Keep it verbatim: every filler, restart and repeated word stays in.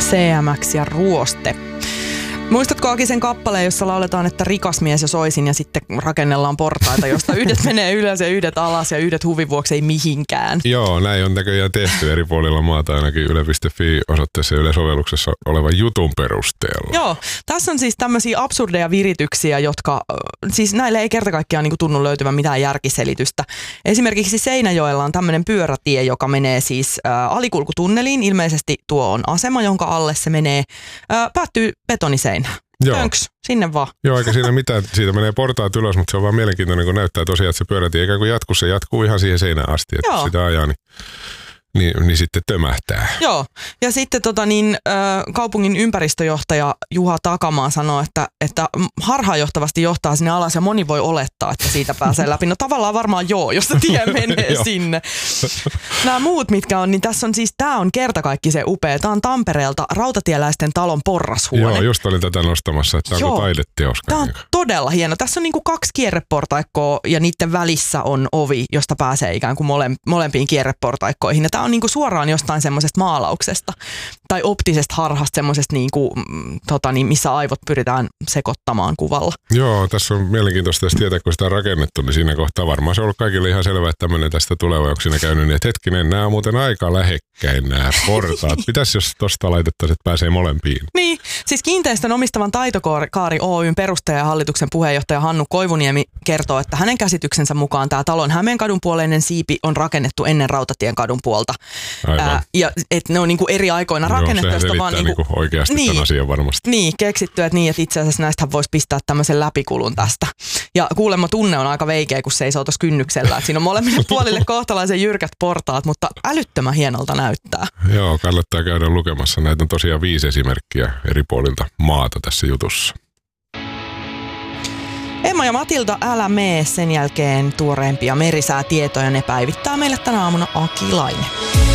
C M X ja Ruoste. Muistatko Aki sen kappaleen, jossa lauletaan, että rikas mies ja soisin ja sitten rakennellaan portaita, josta yhdet menee ylös ja yhdet alas ja yhdet huvin vuoksi ei mihinkään? Joo, näin on näköjään tehty eri puolilla maata, ainakin yle piste fi osoitteessa ja Yle-sovelluksessa olevan jutun perusteella. Joo, tässä on siis tämmöisiä absurdeja virityksiä, jotka, siis näille ei kerta kaikkiaan niin kuin tunnu löytyvän mitään järkiselitystä. Esimerkiksi Seinäjoella on tämmöinen pyörätie, joka menee siis ä, alikulkutunneliin. Ilmeisesti tuo on asema, jonka alle se menee, ä, päättyy betoniseinään. Tönks, sinne vaan. Joo, eikä siinä mitään. Siitä menee portaat ylös, mutta se on vaan mielenkiintoinen, kun näyttää tosiaan, että se pyörätie ikään kuin jatkuu. Se jatkuu ihan siihen seinään asti, että Joo. sitä ajaa, niin, niin, niin sitten tömähtää. Joo, ja sitten tota, niin, äh, kaupungin ympäristöjohtaja Juha Takamaa sanoo, että, että harhaanjohtavasti johtaa sinne alas ja moni voi olettaa, että siitä pääsee läpi. No tavallaan varmaan joo, jos se tie menee sinne. Nämä muut, mitkä on, niin tässä on siis, tämä on kertakaikkisen upea. Tämä on Tampereelta Rautatieläisten talon porrashuone. Joo, just olin tätä nostamassa, että onko taideteos. Tämä on todella hieno. Tässä on niinku kaksi kierreportaikkoa ja niiden välissä on ovi, josta pääsee ikään kuin mole, molempiin kierreportaikkoihin. Ja tämä on niinku suoraan jostain semmoisesta maalauksesta tai optisesta harhasta semmoisesta, niinku, tota, niin, missä aivot pyritään sekoittamaan kuvalla. Joo, tässä on mielenkiintoista jos tietää, kun sitä on rakennettu, niin siinä kohtaa varmaan se on ollut kaikille ihan selvä, että tämmöinen tästä tulee, vai onko siinä käynyt niin, että hetkinen, nämä on muuten aika lähekkäin nämä portaat. Pitäisi, jos tuosta laitettaisiin, että pääsee molempiin. Niin, siis kiinteistön omistavan Taitokaari Oyn perustaja ja hallituksen puheenjohtaja Hannu Koivuniemi kertoo, että hänen käsityksensä mukaan tämä talon Hämeenkadun puoleinen siipi on rakennettu ennen Rautatien kadun puolta. Ää, ja että ne on niinku eri aikoina rakennettu. Joo, sehän vaan niinku, niinku oikeasti niin, tämän asian varmasti. Niin, keksitty, että niin, että itse asiassa näistähän voisi pistää tämmöisen läpikulun tästä. Ja kuulemma tunne on aika veikeä, kun seisoo tuossa kynnyksellä. Että siinä on molemmille puolille kohtalaisen jyrkät portaat, mutta älyttömän hienolta näyttää. Joo, kannattaa käydä lukemassa. Näitä on tosiaan viisi esimerkkiä eri puolilta maata tässä jutussa. Emma ja Matilda, älä mee, sen jälkeen tuoreempia merisäätietoja, ne päivittää meille tänä aamuna Aki Laine.